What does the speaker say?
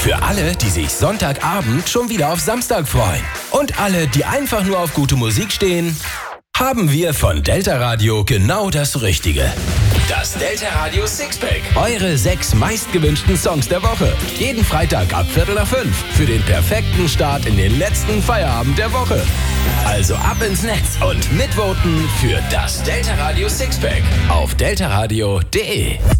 Für alle, die sich Sonntagabend schon wieder auf Samstag freuen. Und alle, die einfach nur auf gute Musik stehen, haben wir von Delta Radio genau das Richtige. Das Delta Radio Sixpack. Eure 6 meistgewünschten Songs der Woche. Jeden Freitag ab 4:45 für den perfekten Start in den letzten Feierabend der Woche. Also ab ins Netz und mitvoten für das Delta Radio Sixpack auf deltaradio.de.